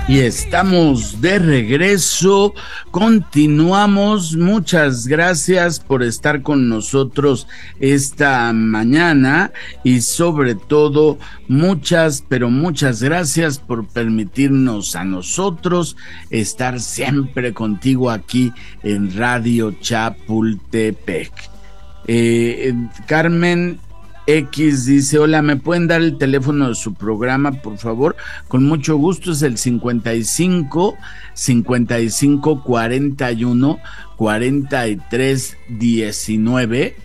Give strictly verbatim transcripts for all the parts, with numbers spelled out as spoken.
Y estamos de regreso, continuamos, muchas gracias por estar con nosotros esta mañana y sobre todo muchas, pero muchas gracias por permitirnos a nosotros estar siempre contigo aquí en Radio Chapultepec. Eh, Carmen X dice, hola, ¿me pueden dar el teléfono de su programa, por favor? Con mucho gusto, es el cincuenta y cinco, cincuenta y cinco, cuarenta y uno, cuarenta y tres, diecinueve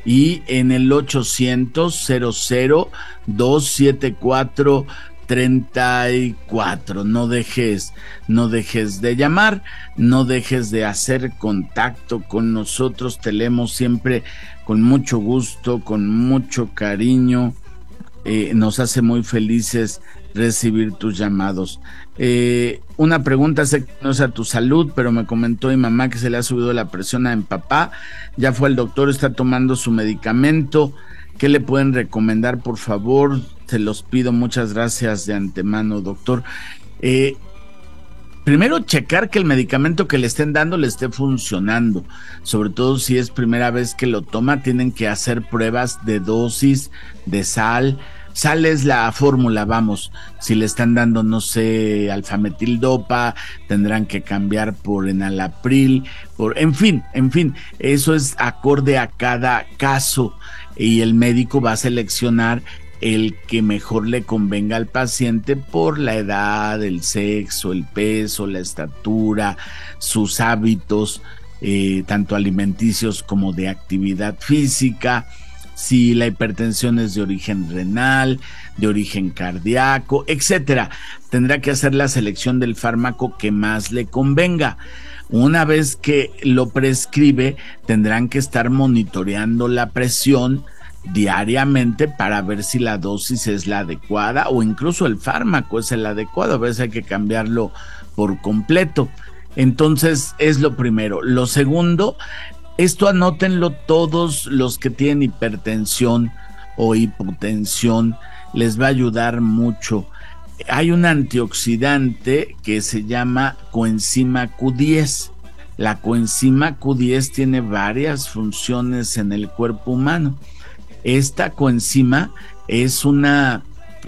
y en el ochocientos, cero cero, doscientos setenta y cuatro, treinta y cuatro. No dejes, no dejes de llamar, no dejes de hacer contacto con nosotros, te leemos siempre con mucho gusto, con mucho cariño, eh, nos hace muy felices recibir tus llamados. Eh, una pregunta, sé que no es a tu salud, pero me comentó mi mamá que se le ha subido la presión a mi papá, ya fue al doctor, está tomando su medicamento, ¿qué le pueden recomendar, por favor? Se los pido, muchas gracias de antemano, doctor. Eh, Primero, checar que el medicamento que le estén dando le esté funcionando, sobre todo si es primera vez que lo toma, tienen que hacer pruebas de dosis, de sal. Sal es la fórmula, vamos, si le están dando, no sé, alfametildopa, tendrán que cambiar por enalapril, por, en fin, en fin, eso es acorde a cada caso y el médico va a seleccionar el que mejor le convenga al paciente por la edad, el sexo, el peso, la estatura, sus hábitos, eh, tanto alimenticios como de actividad física, si la hipertensión es de origen renal, de origen cardíaco, etcétera. Tendrá que hacer la selección del fármaco que más le convenga. Una vez que lo prescribe, tendrán que estar monitoreando la presión diariamente para ver si la dosis es la adecuada o incluso el fármaco es el adecuado. A veces hay que cambiarlo por completo. Entonces es lo primero. Lo segundo, esto anótenlo todos los que tienen hipertensión o hipotensión, les va a ayudar mucho. Hay un antioxidante que se llama coenzima Q diez. La coenzima Q diez tiene varias funciones en el cuerpo humano. Esta coenzima es una,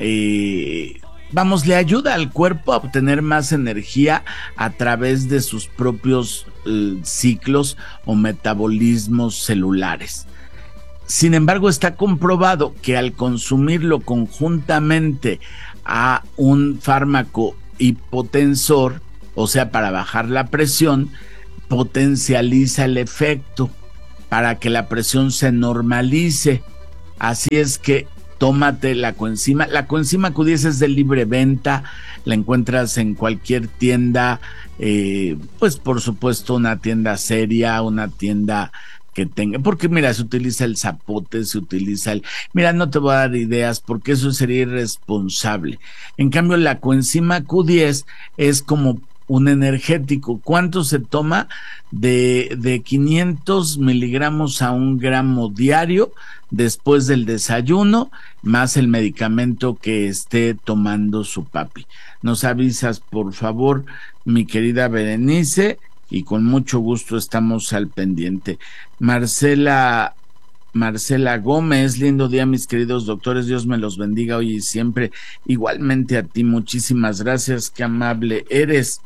eh, vamos, le ayuda al cuerpo a obtener más energía a través de sus propios eh, ciclos o metabolismos celulares. Sin embargo, está comprobado que al consumirlo conjuntamente a un fármaco hipotensor, o sea, para bajar la presión, potencializa el efecto para que la presión se normalice. Así es que tómate la coenzima. La coenzima Q diez es de libre venta, la encuentras en cualquier tienda, eh, pues por supuesto una tienda seria, una tienda que tenga, porque mira, se utiliza el zapote, se utiliza el... Mira, no te voy a dar ideas porque eso sería irresponsable. En cambio, la coenzima Q diez es como un energético. ¿Cuánto se toma? De, de quinientos miligramos a un gramo diario después del desayuno, más el medicamento que esté tomando su papi. Nos avisas, por favor, mi querida Berenice, y con mucho gusto estamos al pendiente. Marcela... Marcela Gómez, lindo día mis queridos doctores, Dios me los bendiga hoy y siempre, igualmente a ti, muchísimas gracias, qué amable eres.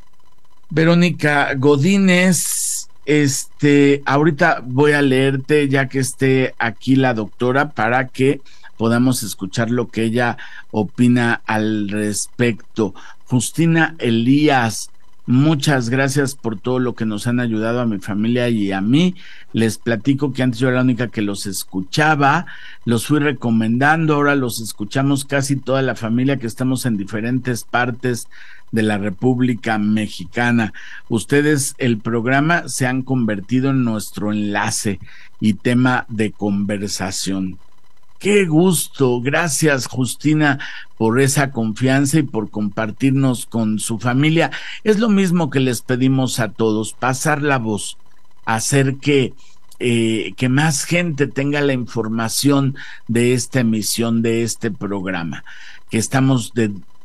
Verónica Godínez, este, ahorita voy a leerte ya que esté aquí la doctora para que podamos escuchar lo que ella opina al respecto. Justina Elías, muchas gracias por todo lo que nos han ayudado a mi familia y a mí. Les platico que antes yo era la única que los escuchaba, los fui recomendando, ahora los escuchamos casi toda la familia que estamos en diferentes partes de la República Mexicana. Ustedes, el programa, se han convertido en nuestro enlace y tema de conversación. Qué gusto, gracias Justina por esa confianza y por compartirnos con su familia. Es lo mismo que les pedimos a todos, pasar la voz, hacer que, eh, que más gente tenga la información de esta emisión, de este programa, que estamos de,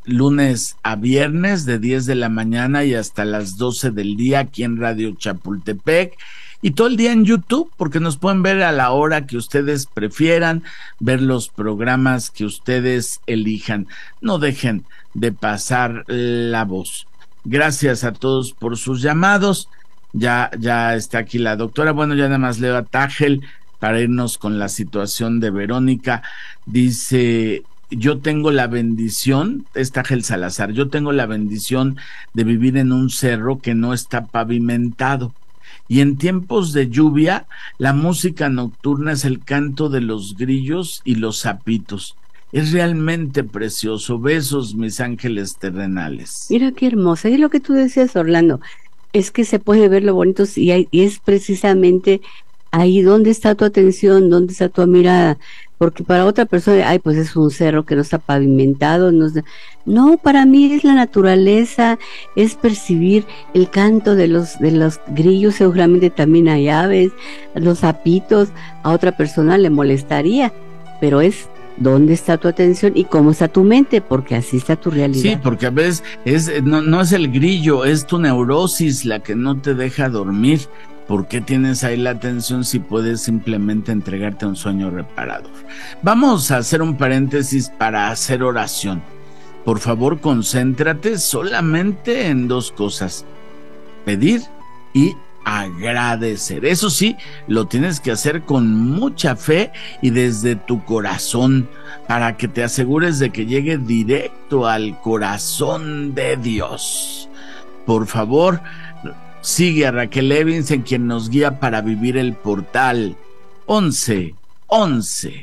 lunes a viernes de diez de la mañana y hasta las doce del día aquí en Radio Chapultepec. Y todo el día en YouTube, porque nos pueden ver a la hora que ustedes prefieran, ver los programas que ustedes elijan. No dejen de pasar la voz. Gracias a todos por sus llamados. Ya, ya está aquí la doctora. Bueno, ya nada más leo a Tágel para irnos con la situación de Verónica. Dice: yo tengo la bendición, es Tágel Salazar, yo tengo la bendición de vivir en un cerro que no está pavimentado. Y en tiempos de lluvia, la música nocturna es el canto de los grillos y los sapitos. Es realmente precioso. Besos, mis ángeles terrenales. Mira qué hermosa. Y lo que tú decías, Orlando, es que se puede ver lo bonito y, hay, y es precisamente ahí donde está tu atención, donde está tu mirada. Porque para otra persona, ay, pues es un cerro que no está pavimentado. No, no, para mí es la naturaleza, es percibir el canto de los de los grillos. Seguramente también hay aves, los sapitos. A otra persona le molestaría, pero es dónde está tu atención y cómo está tu mente, porque así está tu realidad. Sí, porque a veces es, no, no es el grillo, es tu neurosis la que no te deja dormir. ¿Por qué tienes ahí la atención si puedes simplemente entregarte a un sueño reparador? Vamos a hacer un paréntesis para hacer oración. Por favor, concéntrate solamente en dos cosas: pedir y agradecer. Eso sí, lo tienes que hacer con mucha fe y desde tu corazón, para que te asegures de que llegue directo al corazón de Dios. Por favor, sigue a Raquel Levinson, quien nos guía para vivir el portal once once.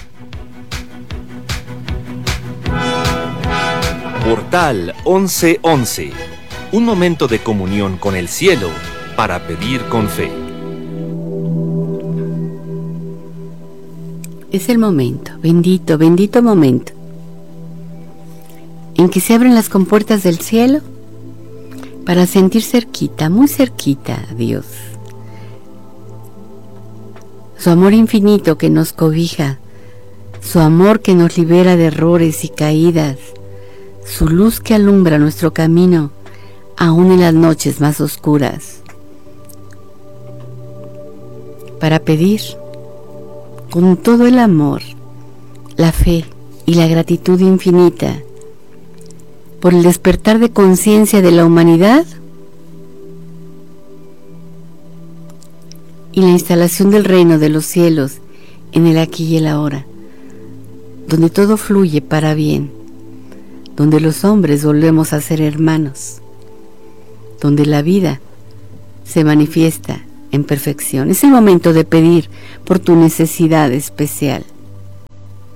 Portal once once. Un momento de comunión con el cielo para pedir con fe. Es el momento, bendito, bendito momento, en que se abren las compuertas del cielo para sentir cerquita, muy cerquita a Dios. Su amor infinito que nos cobija, su amor que nos libera de errores y caídas, su luz que alumbra nuestro camino, aún en las noches más oscuras. Para pedir, con todo el amor, la fe y la gratitud infinita, por el despertar de conciencia de la humanidad y la instalación del reino de los cielos en el aquí y el ahora, donde todo fluye para bien, donde los hombres volvemos a ser hermanos, donde la vida se manifiesta en perfección. Es el momento de pedir por tu necesidad especial.